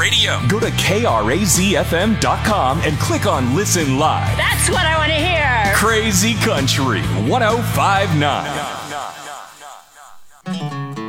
radio. Go to KRAZFM.com and click on Listen Live. That's what I want to hear. Crazy Country 1059.